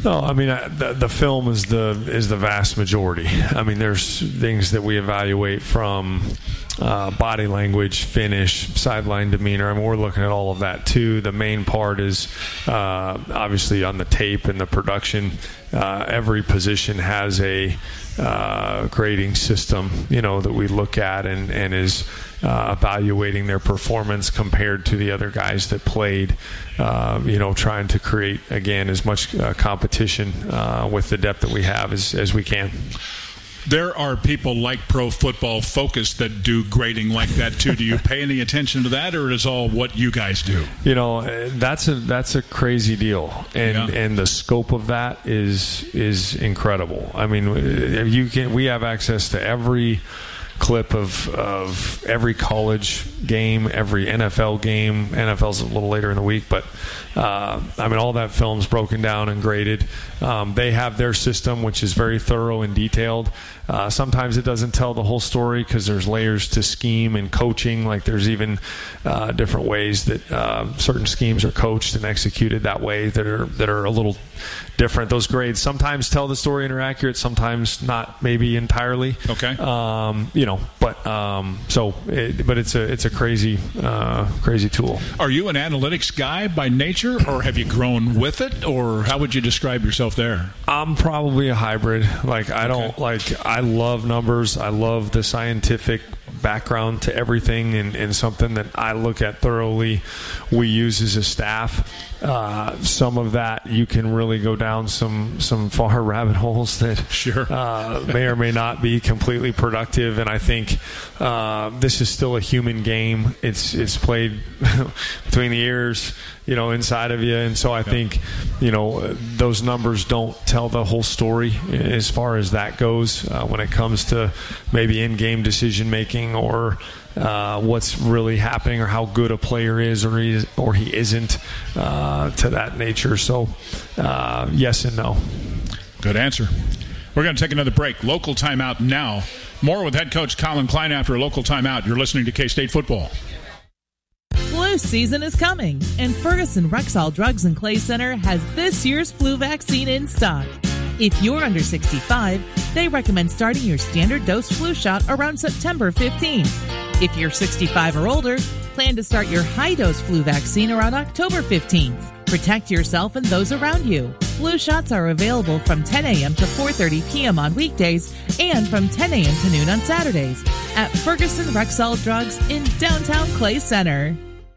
No, I mean the film is the vast majority. I mean, there's things that we evaluate from body language, finish, sideline demeanor. I mean, we're looking at all of that too. The main part is obviously on the tape and the production. Every position has a grading system, that we look at and is evaluating their performance compared to the other guys that played. Trying to create again as much competition with the depth that we have as we can. There are people like Pro Football Focus that do grading like that too. Do you pay any attention to that, or is it all what you guys do? That's a crazy deal, and the scope of that is incredible. I mean, we have access to every clip of every college game, every NFL game. NFL's a little later in the week, but all that film's broken down and graded. They have their system, which is very thorough and detailed. Sometimes it doesn't tell the whole story because there's layers to scheme and coaching. Like there's even different ways that certain schemes are coached and executed that way that are a little different. Those grades sometimes tell the story and are accurate, sometimes not, maybe entirely. Okay. But it's a crazy tool. Are you an analytics guy by nature, or have you grown with it, or how would you describe yourself there? I'm probably a hybrid. I love numbers. I love the scientific background to everything, and something that I look at thoroughly. We use as a staff. Some of that you can really go down some far rabbit holes that may or may not be completely productive. And I think this is still a human game. It's played between the ears, inside of you. And so I think, those numbers don't tell the whole story as far as that goes when it comes to maybe in-game decision making or what's really happening or how good a player is or he isn't to that nature. So yes and no. Good answer. We're going to take another break. Local timeout now. More with head coach Colin Klein after a local timeout. You're listening to K-State Football. Flu season is coming, and Ferguson Rexall Drugs and Clay Center has this year's flu vaccine in stock. If you're under 65, they recommend starting your standard dose flu shot around September 15th. If you're 65 or older, plan to start your high-dose flu vaccine around October 15th. Protect yourself and those around you. Flu shots are available from 10 a.m. to 4:30 p.m. on weekdays and from 10 a.m. to noon on Saturdays at Ferguson Rexall Drugs in downtown Clay Center.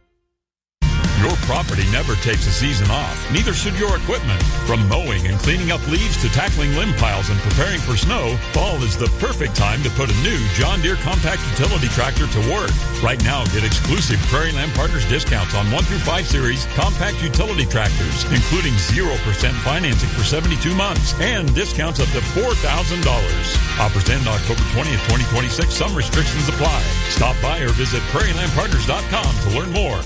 Your property never takes a season off. Neither should your equipment. From mowing and cleaning up leaves to tackling limb piles and preparing for snow, fall is the perfect time to put a new John Deere compact utility tractor to work. Right now, get exclusive Prairie Land Partners discounts on 1 through 5 series compact utility tractors, including 0% financing for 72 months and discounts up to $4,000. Offers end October 20th, 2026. Some restrictions apply. Stop by or visit prairielandpartners.com to learn more.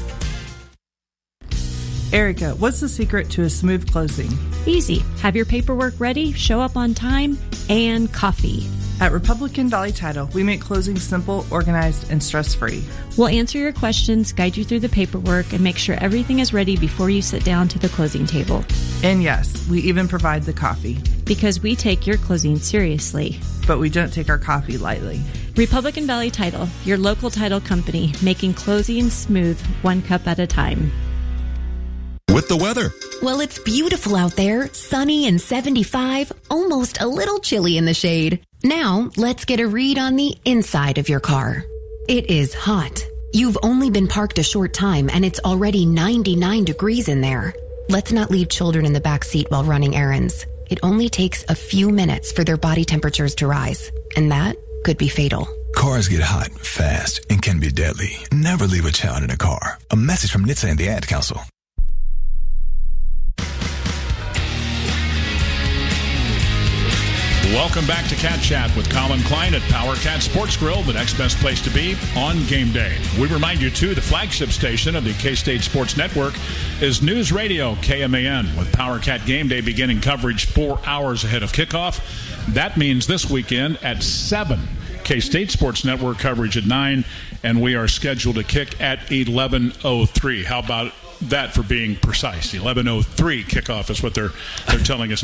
Erica, what's the secret to a smooth closing? Easy. Have your paperwork ready, show up on time, and coffee. At Republican Valley Title, we make closing simple, organized, and stress-free. We'll answer your questions, guide you through the paperwork, and make sure everything is ready before you sit down to the closing table. And yes, we even provide the coffee. Because we take your closing seriously. But we don't take our coffee lightly. Republican Valley Title, your local title company, making closing smooth, one cup at a time. With the weather. Well, it's beautiful out there, sunny and 75, almost a little chilly in the shade. Now, let's get a read on the inside of your car. It is hot. You've only been parked a short time and it's already 99 degrees in there. Let's not leave children in the back seat while running errands. It only takes a few minutes for their body temperatures to rise, and that could be fatal. Cars get hot, fast, and can be deadly. Never leave a child in a car. A message from NHTSA and the Ad Council. Welcome back to Cat Chat with Colin Klein at Power Cat Sports Grill, the next best place to be on game day. We remind you, too, the flagship station of the K-State Sports Network is News Radio KMAN, with Power Cat Game Day beginning coverage 4 hours ahead of kickoff. That means this weekend at 7, K-State Sports Network coverage at 9, and we are scheduled to kick at 11:03. How about that for being precise? 11:03 kickoff is what they're telling us.